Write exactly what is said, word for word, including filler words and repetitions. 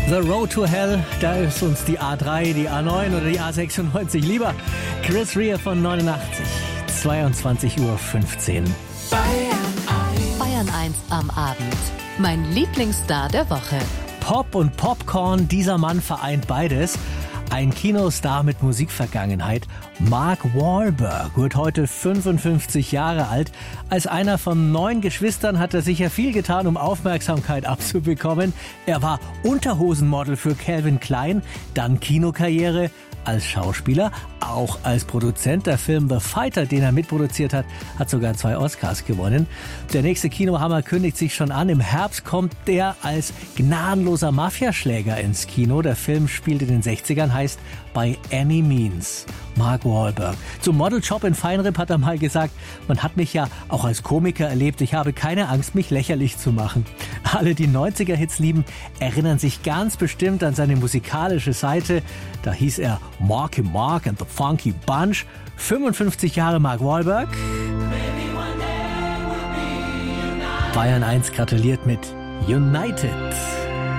The Road to Hell, da ist uns die A drei, die A neun oder die A sechsundneunzig lieber. Chris Rea von neunundachtzig, zweiundzwanzig Uhr fünfzehn. Bayern eins am Abend. Mein Lieblingsstar der Woche. Pop und Popcorn, dieser Mann vereint beides. Ein Kinostar mit Musikvergangenheit. Mark Wahlberg wird heute fünfundfünfzig Jahre alt. Als einer von neun Geschwistern hat er sicher viel getan, um Aufmerksamkeit abzubekommen. Er war Unterhosenmodel für Calvin Klein, dann Kinokarriere als Schauspieler, auch als Produzent. Der Film The Fighter, den er mitproduziert hat, hat sogar zwei Oscars gewonnen. Der nächste Kinohammer kündigt sich schon an. Im Herbst kommt der als gnadenloser Mafiaschläger ins Kino. Der Film spielt in den sechzigern, heißt By Any Means. Mark Wahlberg. Zum Modeljob in Feinripp hat er mal gesagt, man hat mich ja auch als Komiker erlebt. Ich habe keine Angst, mich lächerlich zu machen. Alle, die neunziger-Hits lieben, erinnern sich ganz bestimmt an seine musikalische Seite. Da hieß er Marky Mark and the Funky Bunch. fünfundfünfzig Jahre Mark Wahlberg. Bayern eins gratuliert mit United.